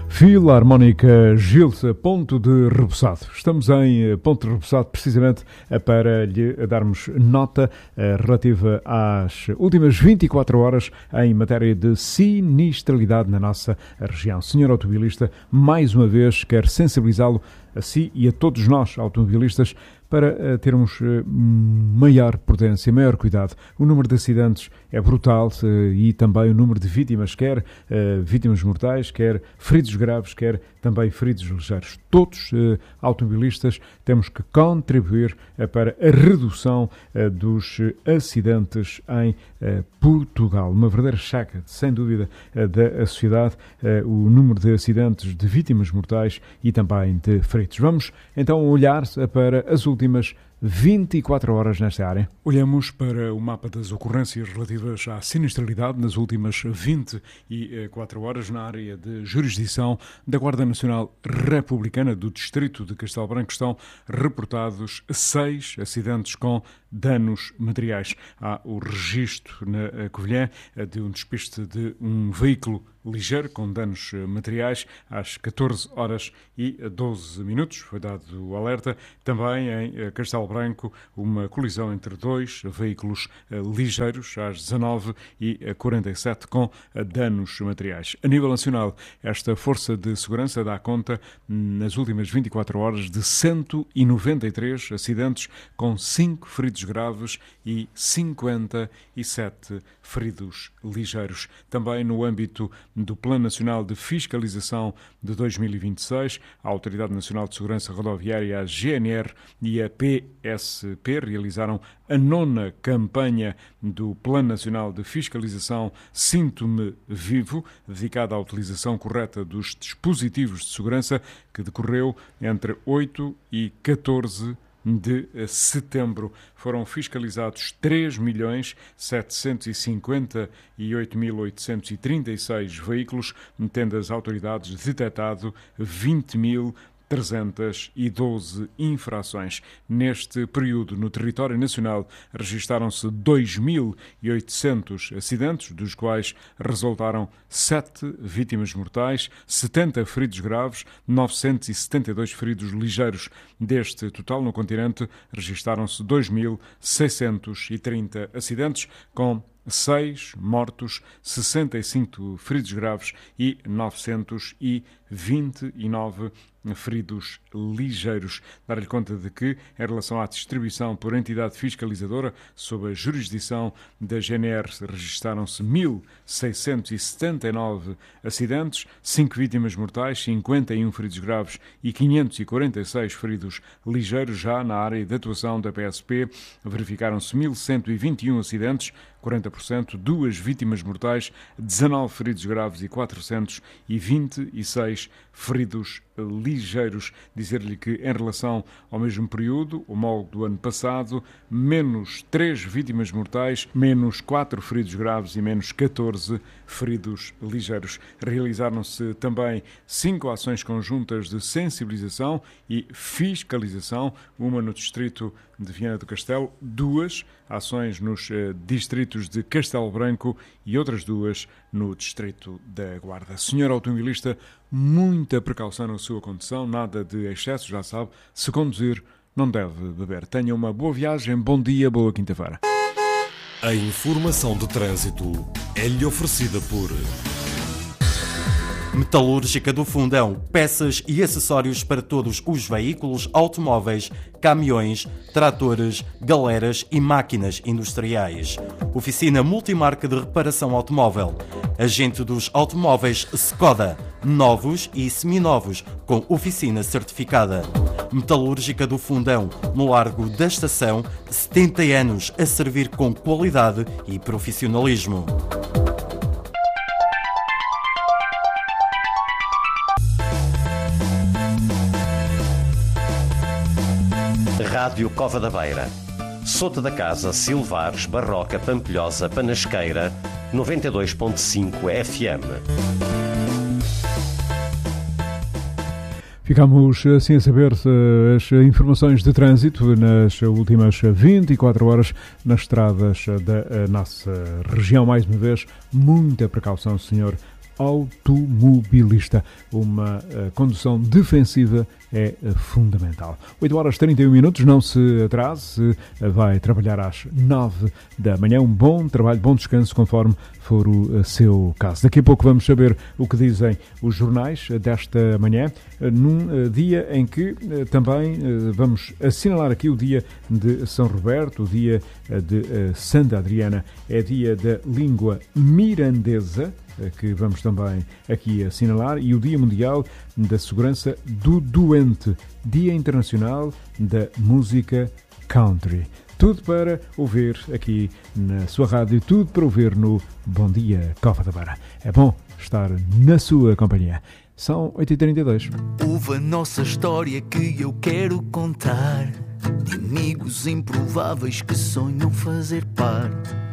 Filarmónica Gilsa, Ponto de Repousado. Estamos em Ponto de Repousado precisamente para lhe darmos nota relativa às últimas 24 horas em matéria de sinistralidade na nossa região. Senhor automobilista, mais uma vez quero sensibilizá-lo a si e a todos nós automobilistas para termos maior prudência, maior cuidado. O número de acidentes é brutal e também o número de vítimas, quer vítimas mortais, quer feridos graves, quer também feridos ligeiros. Todos automobilistas temos que contribuir para a redução dos acidentes em Portugal. Uma verdadeira chaga, sem dúvida, da sociedade, o número de acidentes, de vítimas mortais e também de feridos. Vamos então olhar para as últimas 24 horas nesta área. Olhamos para o mapa das ocorrências relativas à sinistralidade nas últimas 24 horas na área de jurisdição da Guarda Nacional Republicana do Distrito de Castelo Branco. Estão reportados 6 acidentes com danos materiais. Há o registro na Covilhã de um despiste de um veículo ligeiro com danos materiais às 14 horas e 12 minutos. Foi dado o alerta. Também em Castelo Branco, uma colisão entre 2 veículos ligeiros às 19h47 com danos materiais. A nível nacional, esta força de segurança dá conta nas últimas 24 horas de 193 acidentes com 5 feridos graves e 57 feridos ligeiros. Também no âmbito do Plano Nacional de Fiscalização de 2026, a Autoridade Nacional de Segurança Rodoviária, a GNR e a PSP realizaram a 9ª campanha do Plano Nacional de Fiscalização Sinto-me Vivo, dedicada à utilização correta dos dispositivos de segurança, que decorreu entre 8 e 14 de setembro. Foram fiscalizados 3.758.836 veículos, tendo as autoridades detectado 20.312 infrações. Neste período, no território nacional, registaram-se 2.800 acidentes, dos quais resultaram 7 vítimas mortais, 70 feridos graves, 972 feridos ligeiros. Deste total, no continente, registaram-se 2.630 acidentes, com 6 mortos, 65 feridos graves e 929 feridos ligeiros. Dar-lhe conta de que, em relação à distribuição por entidade fiscalizadora, sob a jurisdição da GNR, registaram-se 1.679 acidentes, 5 vítimas mortais, 51 feridos graves e 546 feridos ligeiros. Já na área de atuação da PSP, verificaram-se 1.121 acidentes, 40%, 2 vítimas mortais, 19 feridos graves e 426 feridos ligeiros. Dizer-lhe que, em relação ao mesmo período, homólogo do ano passado, menos 3 vítimas mortais, menos 4 feridos graves e menos 14 feridos ligeiros. Realizaram-se também 5 ações conjuntas de sensibilização e fiscalização, uma no distrito de Viana do Castelo, 2 ações nos distritos de Castelo Branco e outras 2 no distrito da Guarda. Senhor automobilista, muita precaução na sua condução, nada de excesso, já sabe, se conduzir não deve beber. Tenha uma boa viagem, bom dia, boa quinta-feira. A informação de trânsito é-lhe oferecida por Metalúrgica do Fundão, peças e acessórios para todos os veículos, automóveis, caminhões, tratores, galeras e máquinas industriais. Oficina multimarca de reparação automóvel. Agente dos automóveis Skoda, novos e seminovos, com oficina certificada. Metalúrgica do Fundão, no Largo da Estação, 70 anos a servir com qualidade e profissionalismo. Rádio Cova da Beira, Sota da Casa, Silvares, Barroca, Pampilhosa, Panasqueira, 92.5 FM. Ficamos assim a saber as informações de trânsito nas últimas 24 horas nas estradas da nossa região. Mais uma vez, muita precaução, senhor automobilista. Uma condução defensiva é fundamental. 8 horas 31 minutos, não se atrase, vai trabalhar às 9 da manhã. Um bom trabalho, bom descanso, conforme for o seu caso. Daqui a pouco vamos saber o que dizem os jornais desta manhã, num dia em que também vamos assinalar aqui o dia de São Roberto, o dia de Santa Adriana, é dia da língua mirandesa, que vamos também aqui assinalar, e o Dia Mundial da Segurança do Doente, Dia Internacional da Música Country. Tudo para ouvir aqui na sua rádio, tudo para ouvir no Bom Dia Cova da Beira. É bom estar na sua companhia. São 8h32. Ouve a nossa história que eu quero contar, de amigos improváveis que sonham fazer par.